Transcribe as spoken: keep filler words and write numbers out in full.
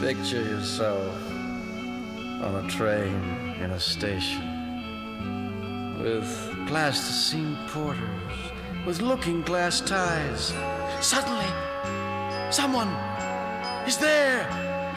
Picture yourself on a train in a station with plasticine porters, with looking glass ties. Suddenly, someone is there.